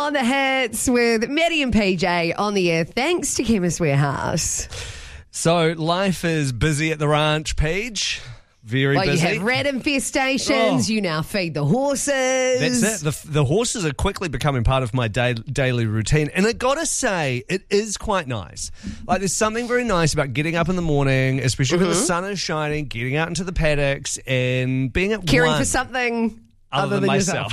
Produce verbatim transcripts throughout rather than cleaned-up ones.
on the hits with Maddie and P J on the air. Thanks to Chemist Warehouse. So life is busy at the ranch, Paige. Very well, busy. You have rat infestations. Oh. You now feed the horses. That's it. The, the horses are quickly becoming part of my day, daily routine. And I got to say, it is quite nice. Like, there's something very nice about getting up in the morning, especially mm-hmm. when the sun is shining, getting out into the paddocks and being at Caring one. for something other, Other than, than myself.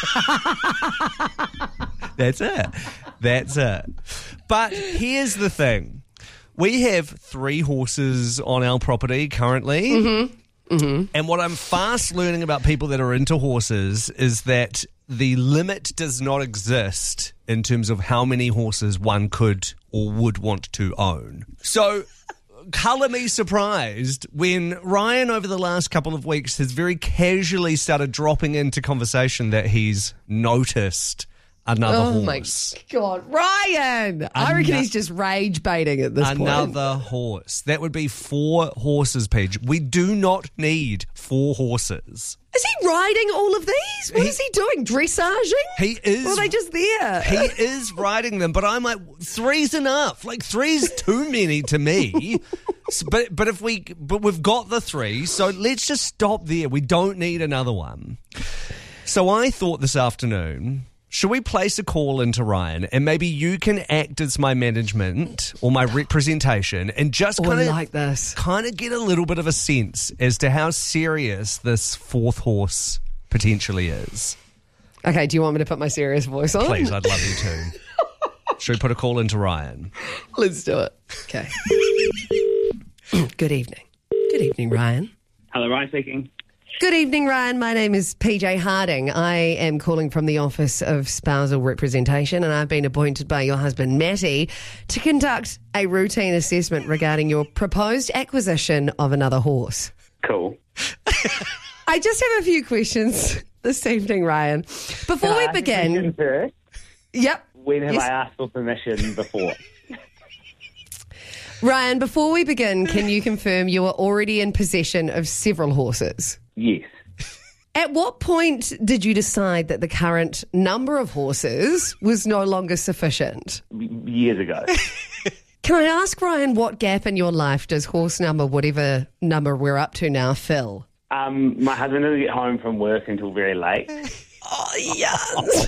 That's it. That's it. But here's the thing. We have three horses on our property currently. Mm-hmm. Mm-hmm. And what I'm fast learning about people that are into horses is that the limit does not exist in terms of how many horses one could or would want to own. So colour me surprised when Ryan over the last couple of weeks has very casually started dropping into conversation that he's noticed another oh horse. Oh, my God. Ryan! An- I reckon he's just rage baiting at this another point. Another horse. That would be four horses, Paige. We do not need four horses. Is he riding all of these? What he, is he doing? Dressaging? He is. Or are they just there? He is riding them, but I'm like, three's enough. Like, three's too many to me. So, but but if we but we've got the three, so let's just stop there. We don't need another one. So I thought this afternoon, should we place a call into Ryan and maybe you can act as my management or my representation and just kind of like this, kind of get a little bit of a sense as to how serious this fourth horse potentially is. Okay, do you want me to put my serious voice on? Please, I'd love you to. Should we put a call into Ryan? Let's do it. Okay. Good evening. Good evening, Ryan. Hello, Ryan speaking. Good evening, Ryan. My name is P J Harding. I am calling from the Office of Spousal Representation, and I've been appointed by your husband, Matty, to conduct a routine assessment regarding your proposed acquisition of another horse. Cool. I just have a few questions this evening, Ryan. Before Can we I begin... ask a question first? Yep. When have yes. I asked for permission before? Ryan, before we begin, can you confirm you are already in possession of several horses? Yes. At what point did you decide that the current number of horses was no longer sufficient? Years ago. Can I ask, Ryan, what gap in your life does horse number, whatever number we're up to now, fill? Um, my husband doesn't get home from work until very late. Oh, yes.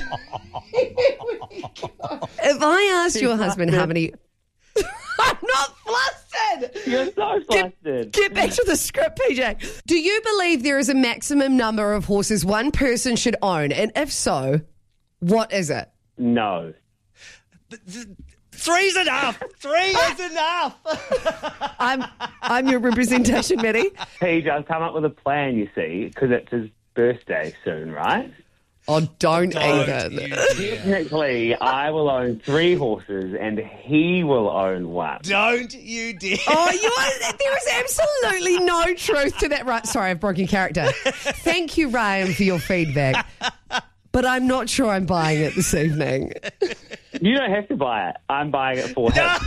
If I asked your husband how many... I'm not flustered. You're so flustered. Get, get back to the script, P J. Do you believe there is a maximum number of horses one person should own? And if so, what is it? No. Three's enough. Three is enough. I'm I'm your representation, Matty. Paige, I've come up with a plan, you see, because it's his birthday soon, right? Oh, don't, Don't even. Technically, I will own three horses and he will own one. Don't you dare. Oh, you are, there is absolutely no truth to that. Right? Sorry, I've broken character. Thank you, Ryan, for your feedback. But I'm not sure I'm buying it this evening. You don't have to buy it. I'm buying it for him.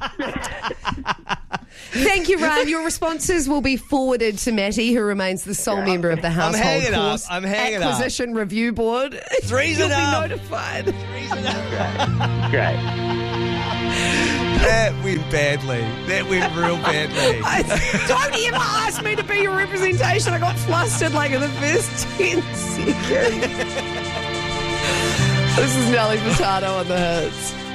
Thank you, Ryan. Your responses will be forwarded to Matty, who remains the sole member of the Household hanging up. Horse I'm hanging Acquisition up. Review Board. Three's You'll enough. be notified. Three's enough. Great. That went badly. That went real badly. I, don't ever ask me to be your representation. I got flustered like in the first ten seconds. This is Nelly Furtado on the Hits.